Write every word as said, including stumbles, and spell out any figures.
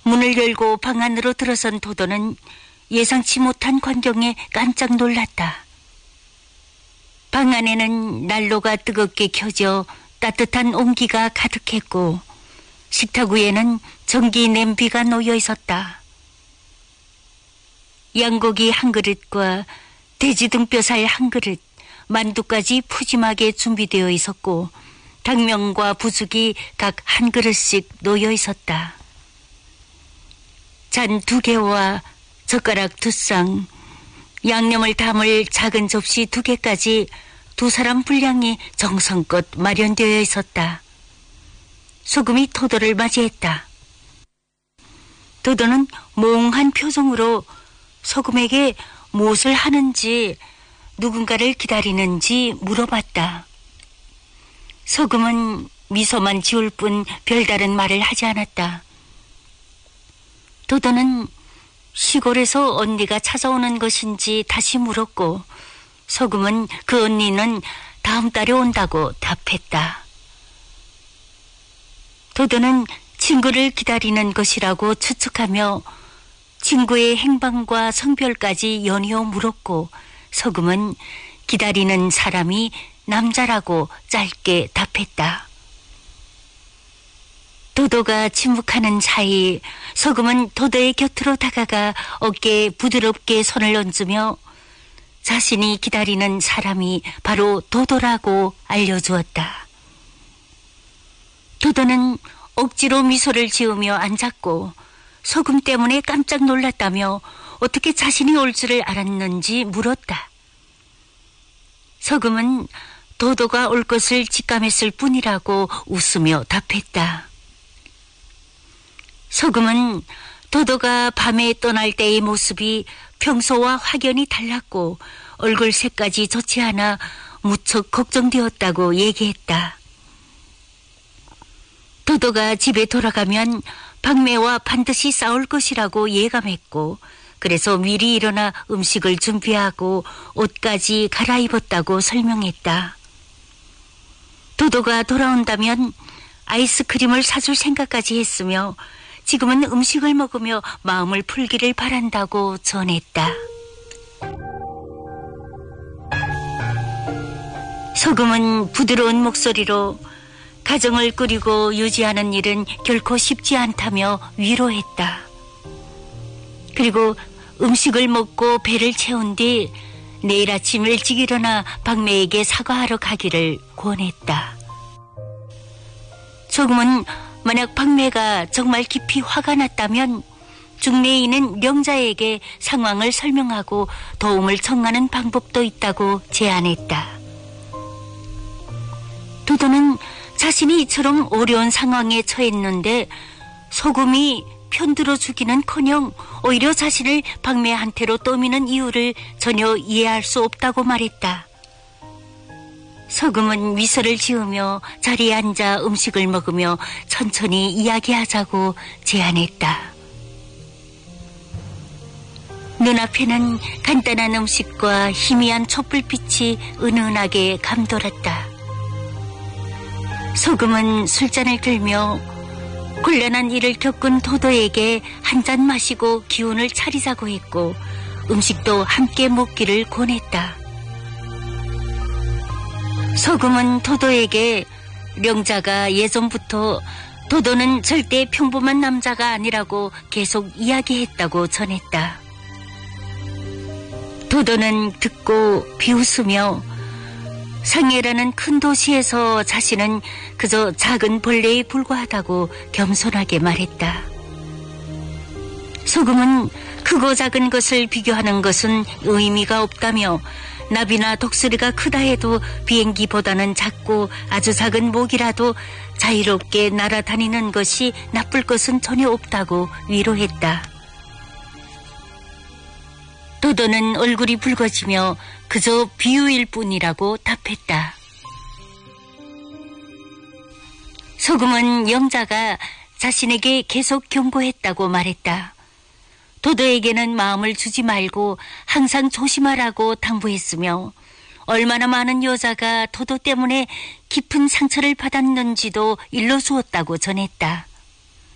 문을 열고 방 안으로 들어선 도도는 예상치 못한 광경에 깜짝 놀랐다. 방 안에는 난로가 뜨겁게 켜져 따뜻한 온기가 가득했고 식탁 위에는 전기 냄비가 놓여 있었다. 양고기 한 그릇과 돼지 등뼈살 한 그릇, 만두까지 푸짐하게 준비되어 있었고 당면과 부숙이 각 한 그릇씩 놓여 있었다. 잔 두 개와 젓가락 두 쌍, 양념을 담을 작은 접시 두 개까지 두 사람 분량이 정성껏 마련되어 있었다. 소금이 도도를 맞이했다. 도도는 몽한 표정으로 소금에게 무엇을 하는지, 누군가를 기다리는지 물어봤다. 소금은 미소만 지을 뿐 별다른 말을 하지 않았다. 도도는 시골에서 언니가 찾아오는 것인지 다시 물었고 소금은 그 언니는 다음 달에 온다고 답했다. 도도는 친구를 기다리는 것이라고 추측하며 친구의 행방과 성별까지 연이어 물었고 소금은 기다리는 사람이 남자라고 짧게 답했다. 도도가 침묵하는 사이 소금은 도도의 곁으로 다가가 어깨에 부드럽게 손을 얹으며 자신이 기다리는 사람이 바로 도도라고 알려주었다. 도도는 억지로 미소를 지으며 앉았고 소금 때문에 깜짝 놀랐다며 어떻게 자신이 올 줄을 알았는지 물었다. 소금은 도도가 올 것을 직감했을 뿐이라고 웃으며 답했다. 소금은 도도가 밤에 떠날 때의 모습이 평소와 확연히 달랐고 얼굴 색까지 좋지 않아 무척 걱정되었다고 얘기했다. 도도가 집에 돌아가면 박매와 반드시 싸울 것이라고 예감했고 그래서 미리 일어나 음식을 준비하고 옷까지 갈아입었다고 설명했다. 도도가 돌아온다면 아이스크림을 사줄 생각까지 했으며 지금은 음식을 먹으며 마음을 풀기를 바란다고 전했다. 소금은 부드러운 목소리로 가정을 꾸리고 유지하는 일은 결코 쉽지 않다며 위로했다. 그리고 음식을 먹고 배를 채운 뒤 내일 아침 일찍 일어나 박매에게 사과하러 가기를 권했다. 소금은 만약 박매가 정말 깊이 화가 났다면 중내인은 명자에게 상황을 설명하고 도움을 청하는 방법도 있다고 제안했다. 도도는 자신이 이처럼 어려운 상황에 처했는데 소금이 편들어주기는커녕 오히려 자신을 박매한테로 떠미는 이유를 전혀 이해할 수 없다고 말했다. 소금은 미소를 지으며 자리에 앉아 음식을 먹으며 천천히 이야기하자고 제안했다. 눈앞에는 간단한 음식과 희미한 촛불빛이 은은하게 감돌았다. 소금은 술잔을 들며 곤란한 일을 겪은 도도에게 한 잔 마시고 기운을 차리자고 했고 음식도 함께 먹기를 권했다. 소금은 도도에게 명자가 예전부터 도도는 절대 평범한 남자가 아니라고 계속 이야기했다고 전했다. 도도는 듣고 비웃으며 상해라는 큰 도시에서 자신은 그저 작은 벌레에 불과하다고 겸손하게 말했다. 소금은 크고 작은 것을 비교하는 것은 의미가 없다며 나비나 독수리가 크다 해도 비행기보다는 작고 아주 작은 모기라도 자유롭게 날아다니는 것이 나쁠 것은 전혀 없다고 위로했다. 도도는 얼굴이 붉어지며 그저 비유일 뿐이라고 답했다. 소금은 영자가 자신에게 계속 경고했다고 말했다. 도도에게는 마음을 주지 말고 항상 조심하라고 당부했으며 얼마나 많은 여자가 도도 때문에 깊은 상처를 받았는지도 일러주었다고 전했다.